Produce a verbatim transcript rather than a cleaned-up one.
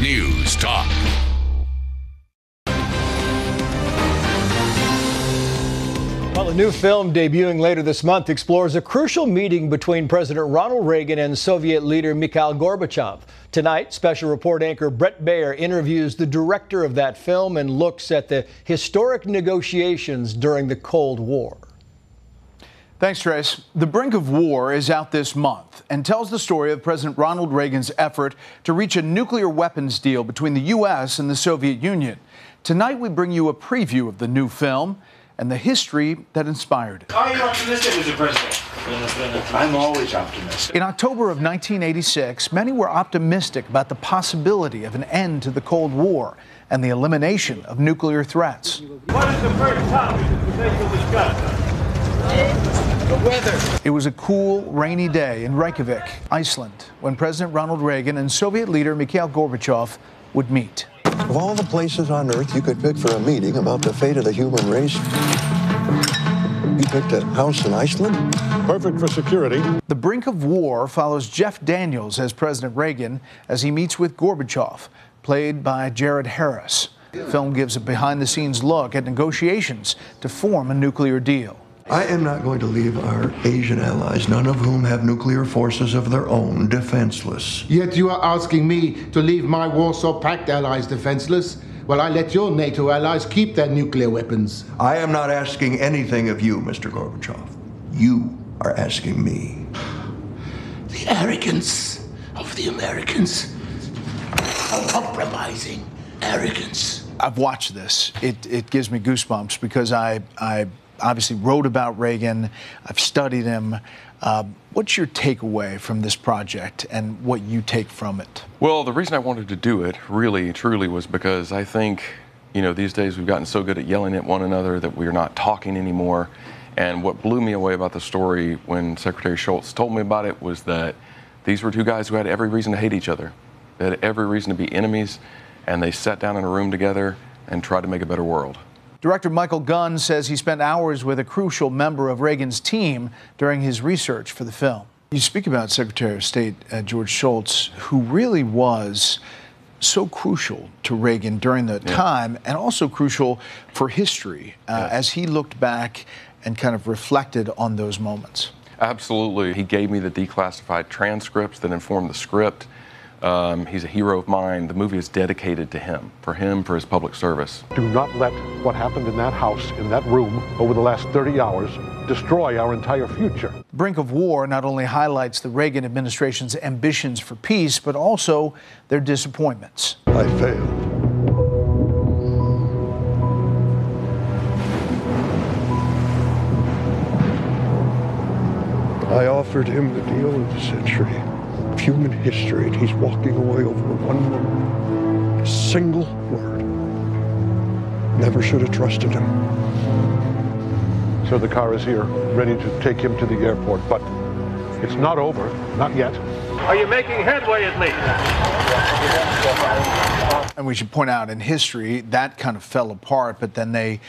News Talk. Well, a new film debuting later this month explores a crucial meeting between President Ronald Reagan and Soviet leader Mikhail Gorbachev. Tonight, special report anchor Brett Baer interviews the director of that film and looks at the historic negotiations during the Cold War. Thanks, Trace. The Brink of War is out this month and tells the story of President Ronald Reagan's effort to reach a nuclear weapons deal between the U S and the Soviet Union. Tonight, we bring you a preview of the new film and the history that inspired it. Are you optimistic, Mister President? I'm always optimistic. In October of nineteen eighty-six, many were optimistic about the possibility of an end to the Cold War and the elimination of nuclear threats. What is the first topic that you will discuss? The weather. It was a cool, rainy day in Reykjavik, Iceland, when President Ronald Reagan and Soviet leader Mikhail Gorbachev would meet. Of all the places on Earth you could pick for a meeting about the fate of the human race, you picked a house in Iceland? Perfect for security. The Brink of War follows Jeff Daniels as President Reagan as he meets with Gorbachev, played by Jared Harris. The film gives a behind-the-scenes look at negotiations to form a nuclear deal. I am not going to leave our Asian allies, none of whom have nuclear forces of their own, defenseless. Yet you are asking me to leave my Warsaw Pact allies defenseless? Well, I let your NATO allies keep their nuclear weapons. I am not asking anything of you, Mister Gorbachev. You are asking me. The arrogance of the Americans. Uncompromising arrogance. I've watched this. It, it gives me goosebumps because I, I obviously wrote about Reagan. I've studied him. Uh, what's your takeaway from this project and what you take from it? Well, the reason I wanted to do it really, truly was because I think, you know, these days we've gotten so good at yelling at one another that we're not talking anymore. And what blew me away about the story when Secretary Shultz told me about it was that these were two guys who had every reason to hate each other. They had every reason to be enemies, and they sat down in a room together and tried to make a better world. Director Michael Gunn says he spent hours with a crucial member of Reagan's team during his research for the film. You speak about Secretary of State uh, George Shultz, who really was so crucial to Reagan during the yeah. time and also crucial for history uh, yeah. as he looked back and kind of reflected on those moments. Absolutely. He gave me the declassified transcripts that informed the script. Um, he's a hero of mine. The movie is dedicated to him, for him, for his public service. Do not let what happened in that house, in that room, over the last thirty hours, destroy our entire future. Brink of War not only highlights the Reagan administration's ambitions for peace, but also their disappointments. I failed. I offered him the deal of the century. Human history, and he's walking away over one word, a single word. Never should have trusted him. So the car is here, ready to take him to the airport, but it's not over, not yet. Are you making headway at least? And we should point out in history that kind of fell apart, but then they